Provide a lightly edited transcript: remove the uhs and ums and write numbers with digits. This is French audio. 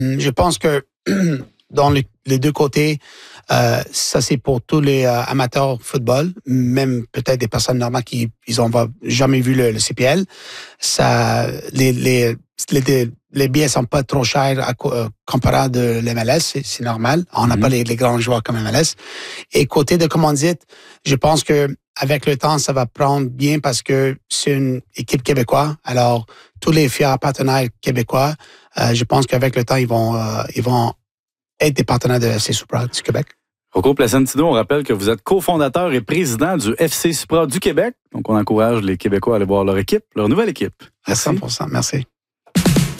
Je pense que dans les deux côtés, ça c'est pour tous les amateurs de football, même peut-être des personnes normales qui ils ont jamais vu le CPL. Ça, les billets sont pas trop chers comparé de l'MLS, c'est normal. On n'a pas les grands joueurs comme MLS. Et côté de commandite, je pense que avec le temps, ça va prendre bien parce que c'est une équipe québécoise. Alors, tous les fiers partenaires québécois, je pense qu'avec le temps, ils vont être des partenaires de FC Supra du Québec. Rocco Placentino, on rappelle que vous êtes cofondateur et président du FC Supra du Québec. Donc, on encourage les Québécois à aller voir leur équipe, leur nouvelle équipe. À 100%. Merci.